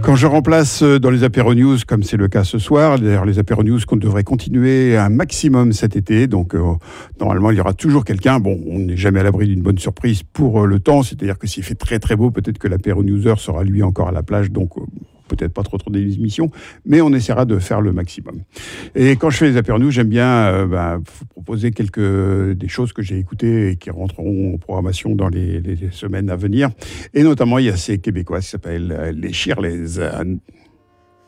Quand je remplace dans les apéro news, comme c'est le cas ce soir, d'ailleurs les apéro news qu'on devrait continuer un maximum cet été, donc normalement il y aura toujours quelqu'un. Bon, on n'est jamais à l'abri d'une bonne surprise pour le temps, c'est-à-dire que s'il fait très très beau, peut-être que l'apéro newser sera lui encore à la plage, donc peut-être pas trop d'émissions, mais on essaiera de faire le maximum. Et quand je fais les apéro news, j'aime bien vous proposer des choses que j'ai écoutées et qui rentreront en programmation dans les semaines à venir. Et notamment, il y a ces Québécois qui s'appellent les Shirleys.